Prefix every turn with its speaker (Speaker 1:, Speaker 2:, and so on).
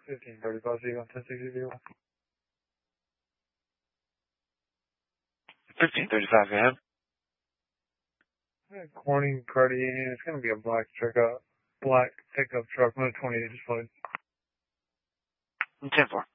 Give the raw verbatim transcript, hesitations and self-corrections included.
Speaker 1: fifteen thirty-five, so you got ten sixty zero.
Speaker 2: fifteen thirty-five, go ahead.
Speaker 1: Corning Cardigan, it's going to be a black truck up, black pickup truck, no twenty-eight, just fine.
Speaker 2: ten four.